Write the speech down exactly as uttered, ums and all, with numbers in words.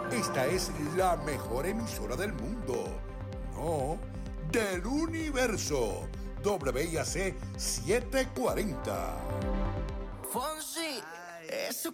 Esta es la mejor emisora del mundo. No, del universo. W I A C setecientos cuarenta. Fonsi, eso